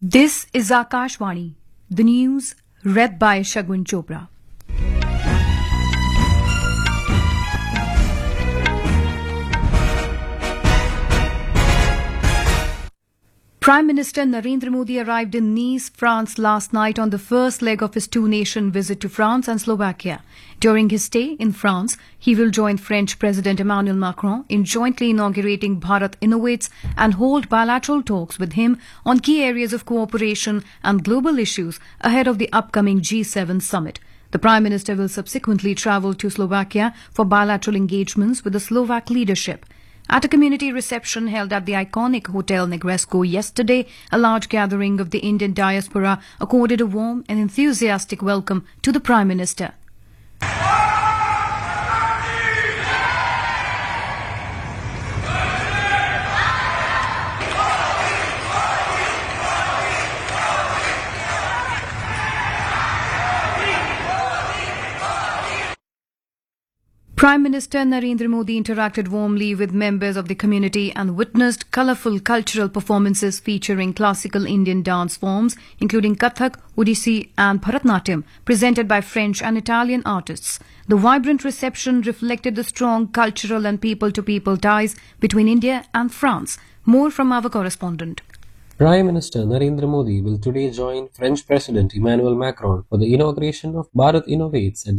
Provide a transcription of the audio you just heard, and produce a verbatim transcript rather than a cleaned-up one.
This is Akashvani, the news read by Shagun Chopra. Prime Minister Narendra Modi arrived in Nice, France last night on the first leg of his two-nation visit to France and Slovakia. During his stay in France, he will join French President Emmanuel Macron in jointly inaugurating Bharat Innovates and hold bilateral talks with him on key areas of cooperation and global issues ahead of the upcoming G seven summit. The Prime Minister will subsequently travel to Slovakia for bilateral engagements with the Slovak leadership. At a community reception held at the iconic Hotel Negresco yesterday, a large gathering of the Indian diaspora accorded a warm and enthusiastic welcome to the Prime Minister. Prime Minister Narendra Modi interacted warmly with members of the community and witnessed colourful cultural performances featuring classical Indian dance forms, including Kathak, Odissi and Bharatnatyam, presented by French and Italian artists. The vibrant reception reflected the strong cultural and people-to-people ties between India and France. More from our correspondent. Prime Minister Narendra Modi will today join French President Emmanuel Macron for the inauguration of Bharat Innovates at the